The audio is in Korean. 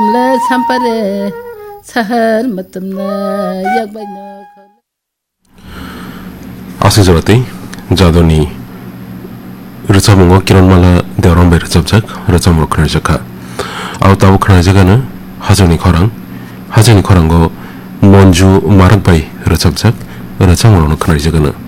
마탐레 삼파레 사할 마탐나 약바이나 아세저라테 자도니 르차몽고 기런말라 데오람베 르잡작 르차모로 크나자카 아우타부 크나자가는 하전이 커랑고 먼주 마락바이 르잡작 르차모로 크나자가는